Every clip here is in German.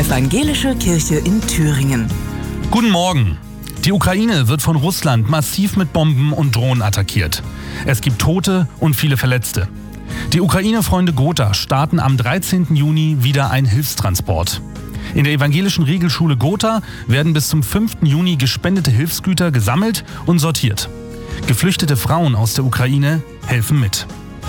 Evangelische Kirche in Thüringen. Guten Morgen. Die Ukraine wird von Russland massiv mit Bomben und Drohnen attackiert. Es gibt Tote und viele Verletzte. Die Ukraine-Freunde Gotha starten am 13. Juni wieder einen Hilfstransport. In der evangelischen Regelschule Gotha werden bis zum 5. Juni gespendete Hilfsgüter gesammelt und sortiert. Geflüchtete Frauen aus der Ukraine helfen mit.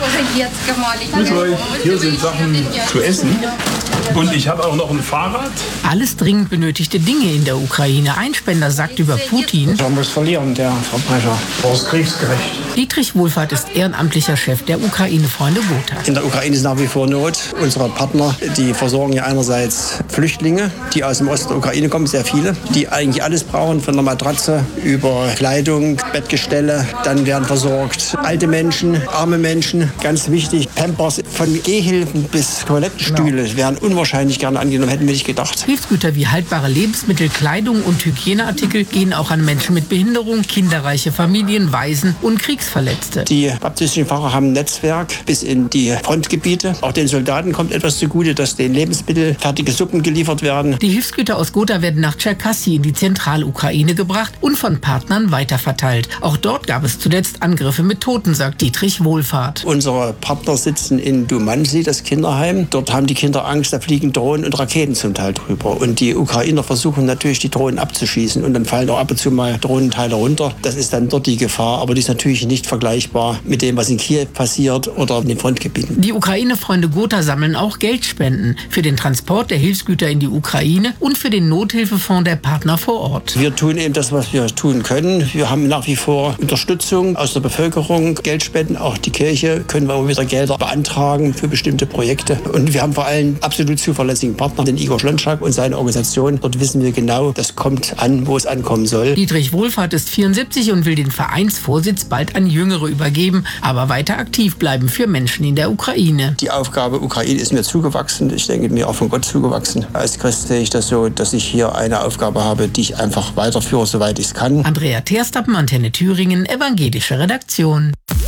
Grüß euch, hier sind Sachen zu essen. Und ich habe auch noch ein Fahrrad. Alles dringend benötigte Dinge in der Ukraine. Ein Spender sagt über Putin: Er muss verlieren, der Verbrecher. Das ist kriegsgerecht. Dietrich Wohlfahrt ist ehrenamtlicher Chef der Ukraine-Freunde Gotha. In der Ukraine ist nach wie vor Not. Unsere Partner, die versorgen ja einerseits Flüchtlinge, die aus dem Osten der Ukraine kommen, sehr viele, die eigentlich alles brauchen, von der Matratze über Kleidung, Bettgestelle. Dann werden versorgt alte Menschen, arme Menschen, ganz wichtig, Pampers, von Gehhilfen bis Toilettenstühle werden unwahrscheinlich gerne angenommen, hätten wir nicht gedacht. Hilfsgüter wie haltbare Lebensmittel, Kleidung und Hygieneartikel gehen auch an Menschen mit Behinderung, kinderreiche Familien, Waisen und Kriegsverletzte. Die baptistischen Pfarrer haben ein Netzwerk bis in die Frontgebiete. Auch den Soldaten kommt etwas zugute, dass den Lebensmittel fertige Suppen geliefert werden. Die Hilfsgüter aus Gotha werden nach Tscherkassy in die Zentralukraine gebracht und von Partnern weiterverteilt. Auch dort gab es zuletzt Angriffe mit Toten, sagt Dietrich Wohlfahrt. Unsere Partner sitzen in Dumansy, das Kinderheim. Dort haben die Kinder Angst, da fliegen Drohnen und Raketen zum Teil drüber. Und die Ukrainer versuchen natürlich, die Drohnen abzuschießen. Und dann fallen auch ab und zu mal Drohnenteile runter. Das ist dann dort die Gefahr. Aber die ist natürlich nicht vergleichbar mit dem, was in Kiew passiert oder in den Frontgebieten. Die Ukraine-Freunde Gotha sammeln auch Geldspenden für den Transport der Hilfsgüter in die Ukraine und für den Nothilfefonds der Partner vor Ort. Wir tun eben das, was wir tun können. Wir haben nach wie vor Unterstützung aus der Bevölkerung, Geldspenden. Auch die Kirche können wir immer wieder Gelder beantragen für bestimmte Projekte. Und wir haben vor allem absolut zuverlässigen Partner, den Igor Schlonschak und seine Organisation. Dort wissen wir genau, das kommt an, wo es ankommen soll. Dietrich Wohlfahrt ist 74 und will den Vereinsvorsitz bald an Jüngere übergeben, aber weiter aktiv bleiben für Menschen in der Ukraine. Die Aufgabe Ukraine ist mir zugewachsen. Ich denke, mir auch von Gott zugewachsen. Als Christ sehe ich das so, dass ich hier eine Aufgabe habe, die ich einfach weiterführe, soweit ich es kann. Andrea Terstappen, Antenne Thüringen, evangelische Redaktion.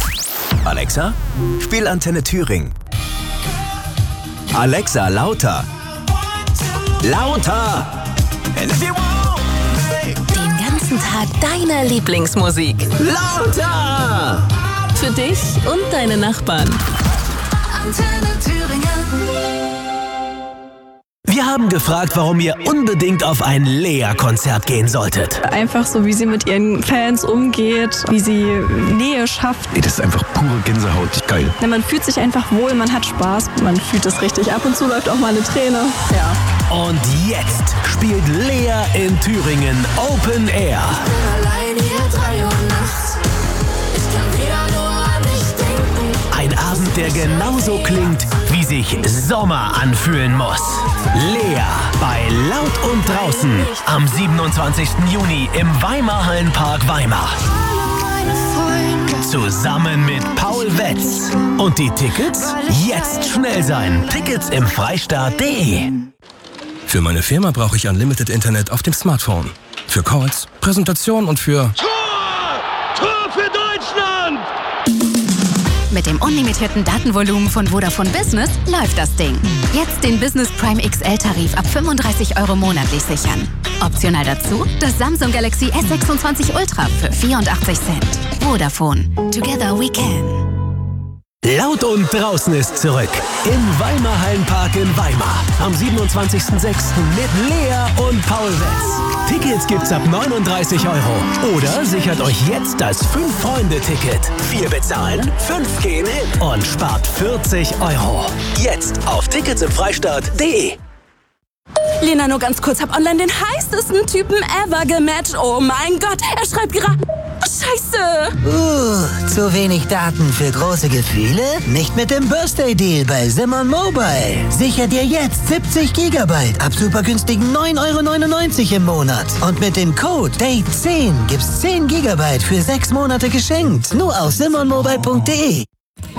Alexa, spiel Antenne Thüringen. Alexa, lauter. Lauter! Den ganzen Tag deine Lieblingsmusik. Lauter! Für dich und deine Nachbarn. Antenne Thüringen. Wir haben gefragt, warum ihr unbedingt auf ein Lea-Konzert gehen solltet. Einfach so, wie sie mit ihren Fans umgeht, wie sie Nähe schafft. Das ist einfach pure Gänsehaut. Geil. Man fühlt sich einfach wohl, man hat Spaß, man fühlt es richtig. Ab und zu läuft auch mal eine Träne. Ja. Und jetzt spielt Lea in Thüringen Open Air. Ich bin allein hier 3 Uhr nachts. Ich kann wieder nur an dich denken. Ein Abend, der genauso klingt, wie sich Sommer anfühlen muss. Lea bei Laut und Draußen am 27. Juni im Weimar-Hallenpark Weimar. Zusammen mit Paul Wetz. Und die Tickets? Jetzt schnell sein. Tickets im Freistaat.de. Für meine Firma brauche ich Unlimited Internet auf dem Smartphone. Für Calls, Präsentationen und für... Tor für Deutschland! Mit dem unlimitierten Datenvolumen von Vodafone Business läuft das Ding. Jetzt den Business Prime XL-Tarif ab 35 € monatlich sichern. Optional dazu das Samsung Galaxy S26 Ultra für 84 Cent. Vodafone. Together we can. Laut und Draußen ist zurück. Im Weimar-Hallenpark in Weimar. Am 27.06. mit Lea und Paul Wetz. Tickets gibt's ab 39 €. Oder sichert euch jetzt das 5-Freunde-Ticket. 4 bezahlen, 5 gehen hin und spart 40 €. Jetzt auf ticketsimfreistaat.de. Lena, nur ganz kurz, hab online den heißesten Typen ever gematcht. Oh mein Gott, er schreibt gerade... Scheiße! Zu wenig Daten für große Gefühle? Nicht mit dem Birthday-Deal bei Simon Mobile. Sicher dir jetzt 70 GB ab super günstigen 9,99 € im Monat. Und mit dem Code DATE10 gibt's 10 GB für 6 Monate geschenkt. Nur auf simonmobile.de.